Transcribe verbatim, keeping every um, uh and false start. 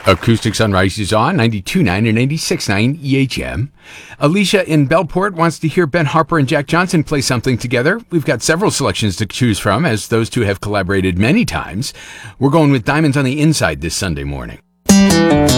Acoustic Sunrise is on ninety-two point nine and ninety-six point nine E H M. Alicia in Bellport wants to hear Ben Harper and Jack Johnson play something together. We've got several selections to choose from, as those two have collaborated many times. We're going with Diamonds on the Inside this Sunday morning.